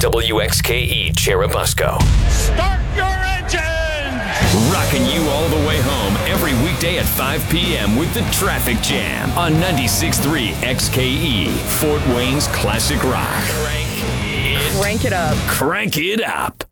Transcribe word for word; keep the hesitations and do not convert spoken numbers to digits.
W X K E Cherubusco. Start your engines! Rocking you all the way home every weekday at five p.m. with the Traffic Jam on ninety-six point three X K E, Fort Wayne's classic rock. Crank it, Crank it up. Crank it up.